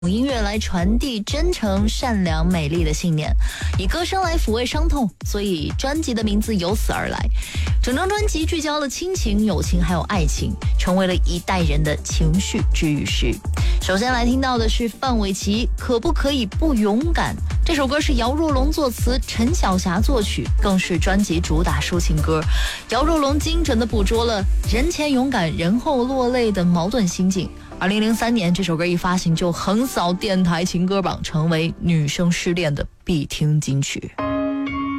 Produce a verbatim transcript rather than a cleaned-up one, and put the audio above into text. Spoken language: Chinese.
用音乐来传递真诚、善良、美丽的信念，以歌声来抚慰伤痛，所以专辑的名字由此而来。整张专辑聚焦了亲情、友情还有爱情，成为了一代人的情绪治愈师。首先来听到的是范玮琪《可不可以不勇敢》，这首歌是姚若龙作词，陈小霞作曲，更是专辑主打抒情歌。姚若龙精准地捕捉了人前勇敢、人后落泪的矛盾心境。二零零三年，这首歌一发行就横扫电台情歌榜，成为女生失恋的必听金曲。